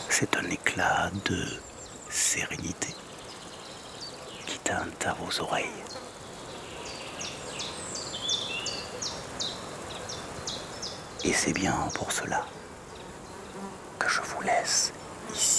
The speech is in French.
C'est un éclat de sérénité qui teinte à vos oreilles. Et c'est bien pour cela que je vous laisse ici.